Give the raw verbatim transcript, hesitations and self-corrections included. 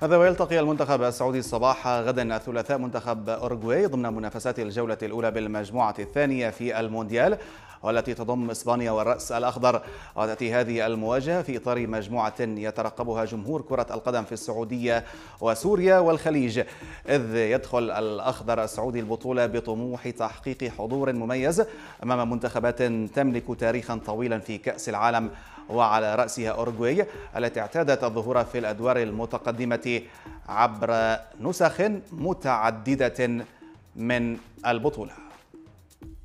هذا ويلتقي المنتخب السعودي صباح غدا الثلاثاء منتخب أوروغواي ضمن منافسات الجولة الأولى بالمجموعة الثانية في المونديال، والتي تضم إسبانيا والرأس الأخضر. وتأتي هذه المواجهة في إطار مجموعة يترقبها جمهور كرة القدم في السعودية وسوريا والخليج، إذ يدخل الأخضر السعودي البطولة بطموح تحقيق حضور مميز أمام منتخبات تملك تاريخا طويلا في كأس العالم، وعلى رأسها أوروغواي التي اعتادت الظهور في الأدوار المتقدمة عبر نسخ متعددة من البطولة.